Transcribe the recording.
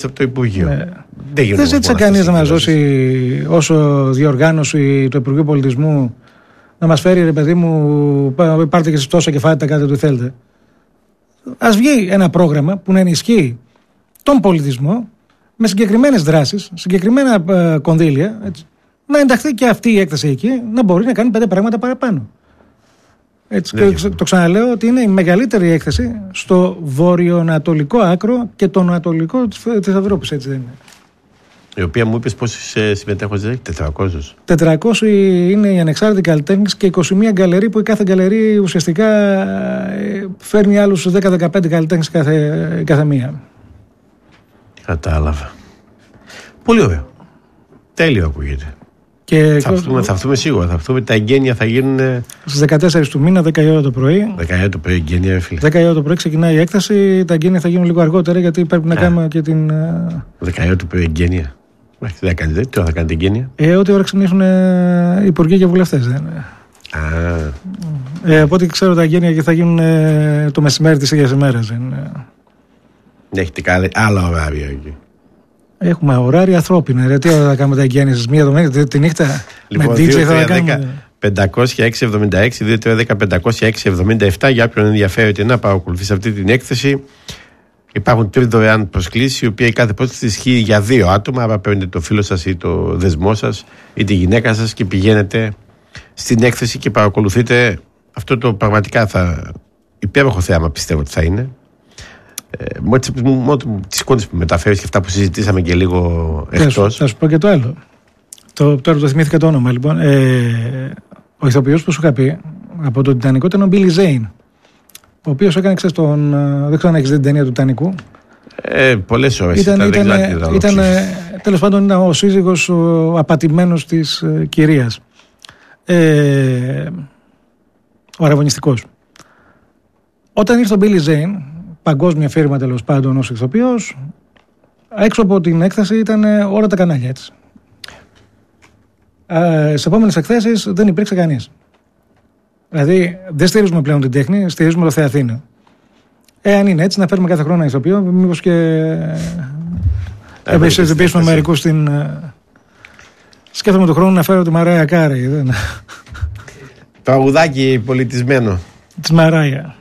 από το Υπουργείο. Ναι. Δεν ζήτησε κανείς να μας δώσει, όσο διοργάνωση του Υπουργείου Πολιτισμού, να μας φέρει, ρε παιδί μου, πάρτε και εσείς τόσα κεφάλαια, κάντε ό,τι θέλετε. Ας βγει ένα πρόγραμμα που να ενισχύει τον πολιτισμό με συγκεκριμένες δράσεις, συγκεκριμένα κονδύλια, έτσι, να ενταχθεί και αυτή η έκταση εκεί, να μπορεί να κάνει 5 πράγματα παραπάνω. Έτσι, το ξαναλέω ότι είναι η μεγαλύτερη έκθεση στο βορειοανατολικό άκρο και το ανατολικό της Ευρώπης, έτσι δεν είναι? Η οποία μου είπες πόσους συμμετέχοντες έχει? 400. 400 είναι οι ανεξάρτητοι καλλιτέχνες και 21 γκαλερί, που η κάθε γκαλερί ουσιαστικά φέρνει άλλους 10-15 καλλιτέχνες κάθε μία. Κατάλαβα. Πολύ ωραίο. Τέλειο ακούγεται. Και θα έρθουμε σίγουρα. Θα έρθουμε. Τα εγγένεια θα γίνουν στις 14 του μήνα, 10 η ώρα το πρωί. 10 η ώρα το πρωί, εγγένεια, φίλε. 10 η ώρα το πρωί ξεκινάει η έκταση. Τα εγγένεια θα γίνουν λίγο αργότερα, γιατί πρέπει να κάνουμε και την. 10 η ώρα το πρωί, εγγένεια. Τι ώρα θα κάνετε εγγένεια? Ό,τι ώρα ξυπνήσουν οι υπουργοί και βουλευτές. Από ό,τι ξέρω, τα εγγένεια θα γίνουν το μεσημέρι της ίδιας ημέρας. Έχετε κάνει άλλα ωράρια εκεί? Έχουμε ωράρια ανθρώπινα. Τι ώρα θα κάνουμε τα εγγένεια στις 1 το μήνα, τη νύχτα? Λοιπόν, με DJ θα κάνουμε. 500-676, 2-3-10-500-677 για όποιον ενδιαφέρεται να παρακολουθήσει αυτή την έκθεση. Υπάρχουν 3 δωρεάν προσκλήσεις, η οποία η κάθε πρόσκληση ισχύει για 2 άτομα. Άρα παίρνετε το φίλο σας ή το δεσμό σας ή τη γυναίκα σας και πηγαίνετε στην έκθεση και παρακολουθείτε αυτό το πραγματικά υπέροχο θέαμα, πιστεύω ότι θα είναι. Μόνο τις εικόνες που μεταφέρεις και αυτά που συζητήσαμε και λίγο εκτός. Θα σου πω και το άλλο. Τώρα το θυμήθηκα το όνομα, λοιπόν. Ο ηθοποιός που σου είχα πει από τον Τιτανικό ήταν ο Billy Zane, ο οποίος έκανε, ξέρεις, δεν ξέρω αν έχεις δει την ταινία του Τιτανικού. Πολλές ώρες ήταν τέλος πάντων ήταν ο σύζυγος, ο απατημένος της κυρίας, ο αραβωνιστικός. Όταν ήρθε ο Billy Zane, παγκόσμια φίρμα τέλος πάντων ως ηθοποιός, έξω από την έκθεση ήταν όλα τα κανάλια, έτσι. Στις επόμενες εκθέσεις δεν υπήρξε κανείς. Δηλαδή δεν στηρίζουμε πλέον την τέχνη, στηρίζουμε το Θεαθήνιο. Αν είναι έτσι, να φέρουμε κάθε χρόνο ένα ηθοποιό, μήπως και επιστρέψουμε μερικούς στην. Σκέφτομαι τον χρόνο να φέρω τη Μαράια Κάρεϊ. Τραγουδάκι πολιτισμένο της Μαράια.